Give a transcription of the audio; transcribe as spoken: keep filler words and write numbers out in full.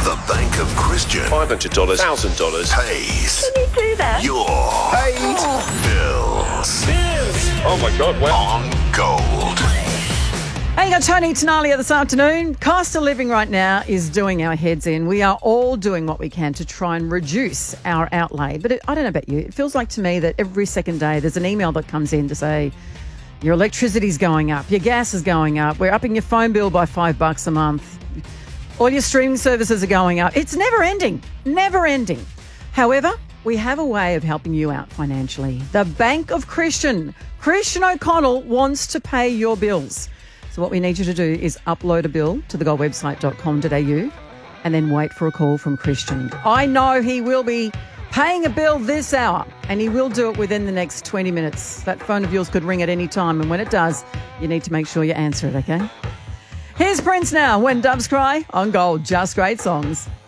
The Bank of Christian five hundred dollars, one thousand dollars pays Can you do that? your paid bills bills. Oh, my God. Well, on Gold. Hey, you got Tony Tenalia this afternoon. Cost of living right now is doing our heads in. We are all doing what we can to try and reduce our outlay. But it, I don't know about you. It feels like to me that every second day there's an email that comes in to say your electricity's going up, your gas is going up, we're upping your phone bill by five bucks a month, all your streaming services are going up. It's never ending, never ending. However, we have a way of helping you out financially. The Bank of Christian. Christian O'Connell wants to pay your bills. So what we need you to do is upload a bill to the gold website dot com dot a u and then wait for a call from Christian. I know he will be paying a bill this hour and he will do it within the next twenty minutes. That phone of yours could ring at any time, and when it does, you need to make sure you answer it, okay? Here's Prince now, When Doves Cry on Gold. Just great songs.